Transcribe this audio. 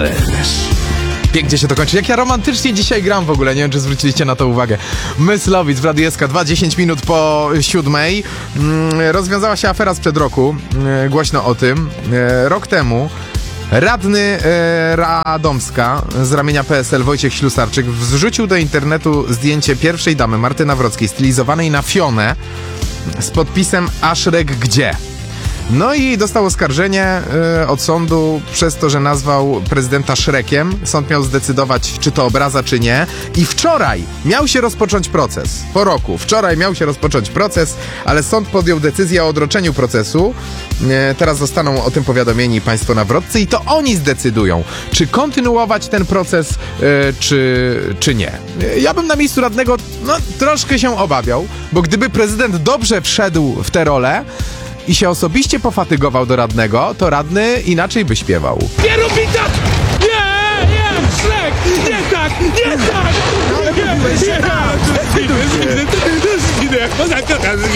Ależ pięknie się to kończy. Jak ja romantycznie dzisiaj gram w ogóle, nie wiem, czy zwróciliście na to uwagę. Myslowic w Radiu SK 10 minut po 7. Rozwiązała się afera sprzed roku. Głośno o tym. Rok temu radny Radomska z ramienia PSL Wojciech Ślusarczyk wrzucił do internetu zdjęcie pierwszej damy Marty Nawrockiej stylizowanej na Fionę z podpisem "A Szrek gdzie?". No i dostał oskarżenie od sądu przez to, że nazwał prezydenta Szrekiem. Sąd miał zdecydować, czy to obraza, czy nie. I wczoraj miał się rozpocząć proces. Po roku. Wczoraj miał się rozpocząć proces, ale sąd podjął decyzję o odroczeniu procesu. Teraz zostaną o tym powiadomieni państwo nawrotcy i to oni zdecydują, czy kontynuować ten proces, czy nie. Ja bym na miejscu radnego troszkę się obawiał, bo gdyby prezydent dobrze wszedł w tę rolę i się osobiście pofatygował do radnego, to radny inaczej by śpiewał. Nie robi tak! Nie! Szrek! Nie tak! Nie tak! Nie tak!